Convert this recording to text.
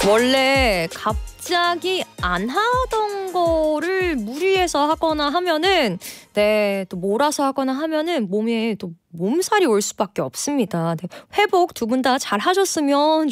원래 갑자기 안 하던 거를 무리해서 하거나 하면은 또 몰아서 하거나 하면은 몸에 또 몸살이 올 수밖에 없습니다. 회복 두 분 다 잘 하셨으면